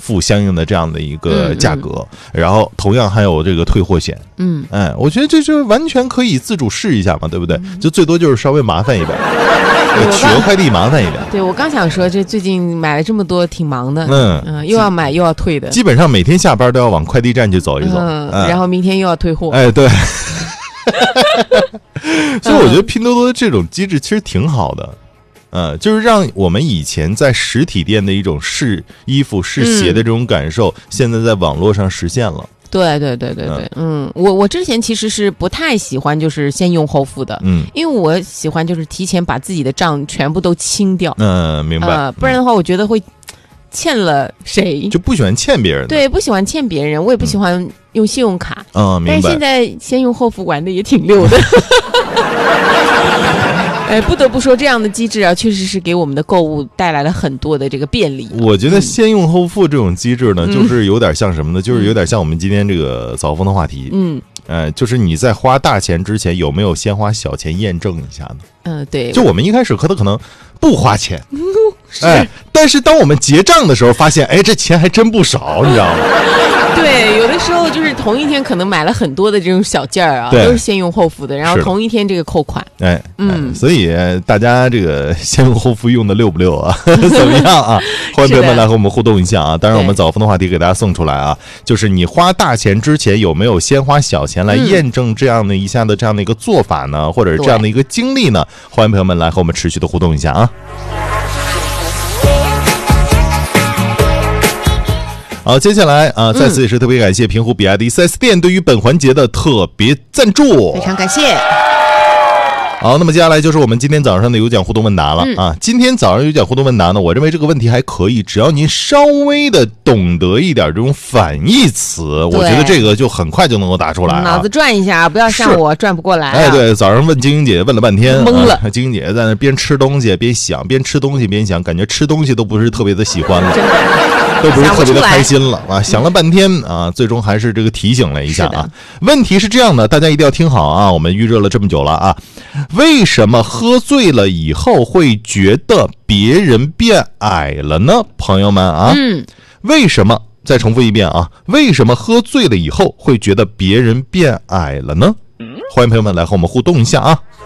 付相应的这样的一个价格，然后同样还有这个退货险。我觉得这就完全可以自主试一下嘛，对不对？就最多就是稍微麻烦一点，取个快递麻烦一点。 对，我刚想说，这最近买了这么多，挺忙的。又要买又要退的， 基本上每天下班都要往快递站去走一走。 然后明天又要退货。 哎，对。所以我觉得拼多多的这种机制其实挺好的。就是让我们以前在实体店的一种试衣服试鞋的这种感受，现在在网络上实现了。 对，我之前其实是不太喜欢就是先用后付的，因为我喜欢就是提前把自己的账全部都清掉。 明白。 不然的话，我觉得会欠了谁， 就不喜欢欠别人的。 对，不喜欢欠别人，我也不喜欢用信用卡。 明白。 但是现在先用后付玩的也挺溜的。不得不说，这样的机制啊，确实是给我们的购物带来了很多的这个便利。 我觉得先用后付这种机制呢，就是有点像什么呢？就是有点像我们今天这个早风的话题。就是你在花大钱之前，有没有先花小钱验证一下呢？ 对。 就我们一开始可能不花钱，但是当我们结账的时候，发现，这钱还真不少，你知道吗？ 对，有的时候就是同一天可能买了很多的这种小件儿啊，都是先用后付的，然后同一天这个扣款。 所以大家这个先用后付用的溜不溜啊？怎么样啊？欢迎朋友们来和我们互动一下啊！当然，我们早风的话题给大家送出来啊，就是你花大钱之前有没有先花小钱来验证这样的一下的这样的一个做法呢？或者是这样的一个经历呢？欢迎朋友们来和我们持续的互动一下啊！好，接下来再次也是特别感谢平湖比亚迪 4S 店对于本环节的特别赞助， 非常感谢。 好，那么接下来就是我们今天早上的有奖互动问答了啊！今天早上有奖互动问答呢，我认为这个问题还可以，只要您稍微的懂得一点这种反义词，我觉得这个就很快就能够答出来脑子转一下，不要像我转不过来。 对，早上问晶晶姐问了半天， 懵了。 晶晶姐在那边吃东西边想，边吃东西边想，感觉吃东西都不是特别的喜欢了，都不是特别的开心了啊！想了半天啊，最终还是这个提醒了一下啊。问题是这样的，大家一定要听好啊！我们预热了这么久了啊，为什么喝醉了以后会觉得别人变矮了呢？朋友们啊，为什么？再重复一遍啊，为什么喝醉了以后会觉得别人变矮了呢？欢迎朋友们来和我们互动一下啊！